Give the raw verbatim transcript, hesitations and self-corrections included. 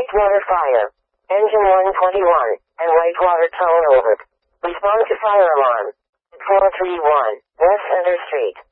Whitewater fire. Engine one twenty-one, and Whitewater tone over. Respond to fire alarm. four three one, West Center Street.